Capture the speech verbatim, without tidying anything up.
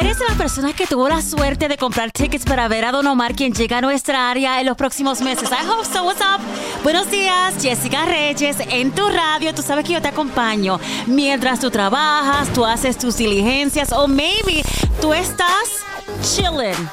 eres de las personas que tuvo la suerte de comprar tickets para ver a Don Omar, quien llega a nuestra área en los próximos meses? I hope so. What's up? Buenos días, Jessica Reyes, en tu radio. Tú sabes que yo te acompaño mientras tú trabajas, tú haces tus diligencias o maybe tú estás chilling.